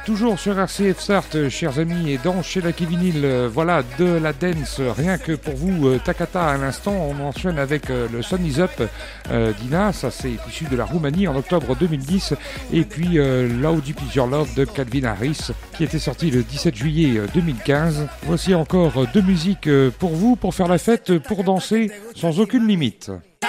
Toujours sur RCF Start, chers amis, et dans chez Lucky Vinyl, voilà de la dance, rien que pour vous, Takata à l'instant, on enchaîne avec le Sun Is Up d'Ina, ça c'est issu de la Roumanie en octobre 2010, et puis Loud Deep Is Your Love de Calvin Harris, qui était sorti le 17 juillet 2015. Voici encore deux musiques pour vous, pour faire la fête, pour danser, sans aucune limite.